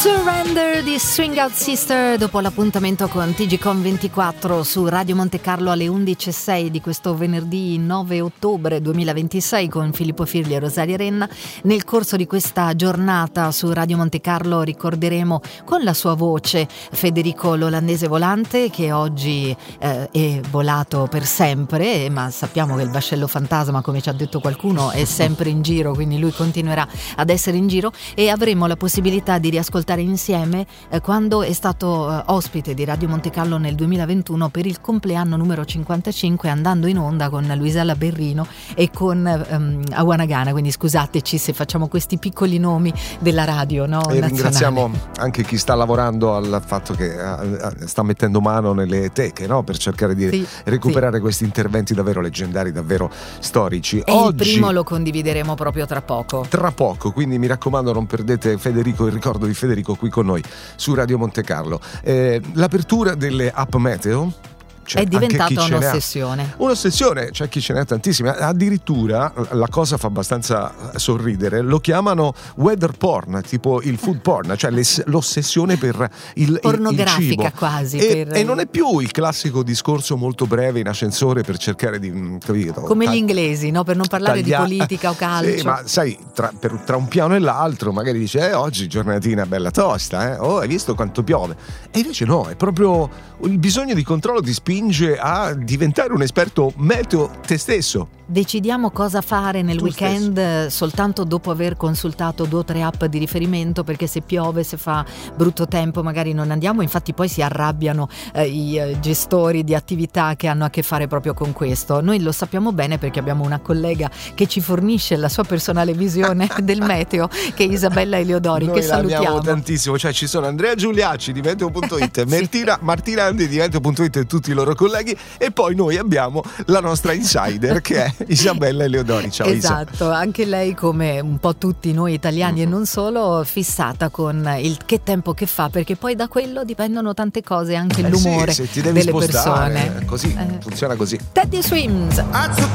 Surrender di Swing Out Sister dopo l'appuntamento con TGCon 24 su Radio Monte Carlo alle 11.06 di questo venerdì 9 ottobre 2026 con Filippo Firli e Rosaria Renna. Nel corso di questa giornata su Radio Monte Carlo ricorderemo con la sua voce Federico l'olandese volante, che oggi è volato per sempre, ma sappiamo che il vascello fantasma, come ci ha detto qualcuno, è sempre in giro, quindi lui continuerà ad essere in giro, e avremo la possibilità di riascoltare insieme quando è stato ospite di Radio Monte Carlo nel 2021 per il compleanno numero 55, andando in onda con Luisella Berrino e con Awanagana. Quindi scusateci se facciamo questi piccoli nomi della radio, no? E ringraziamo anche chi sta lavorando al fatto che sta mettendo mano nelle teche, no? Per cercare di recuperare questi interventi davvero leggendari, davvero storici. E oggi, il primo lo condivideremo proprio tra poco, quindi mi raccomando non perdete Federico, il ricordo di Federico qui con noi su Radio Monte Carlo. L'apertura delle app meteo è diventata un'ossessione. C'è chi ce ne ha tantissime, addirittura la cosa fa abbastanza sorridere, lo chiamano weather porn, tipo il food porn, cioè l'ossessione per il pornografica il cibo. quasi e non è più il classico discorso molto breve in ascensore per cercare di, capito, come gli inglesi, no? Per non parlare di politica o calcio. Sì, ma sai, tra un piano e l'altro magari dice oggi giornatina bella tosta, hai visto quanto piove? E invece no, è proprio il bisogno di controllo ti spinge a diventare un esperto meteo te stesso. Decidiamo cosa fare nel weekend soltanto dopo aver consultato 2 o 3 app di riferimento, perché se piove, se fa brutto tempo magari non andiamo. Infatti poi si arrabbiano i gestori di attività che hanno a che fare proprio con questo. Noi lo sappiamo bene perché abbiamo una collega che ci fornisce la sua personale visione del meteo, che è Isabella Eleodori. Noi che salutiamo. Amiamo tantissimo, cioè ci sono Andrea Giuliacci di Meteo.it, Martina Andi di Meteo.it e tutti i loro colleghi, e poi noi abbiamo la nostra insider che è Isabella Eleodori. Ciao. Esatto, Isa. Anche lei, come un po' tutti noi italiani e non solo, fissata con il che tempo che fa, perché poi da quello dipendono tante cose, anche l'umore se ti devi delle spostare, persone. Così funziona così. Teddy Swims.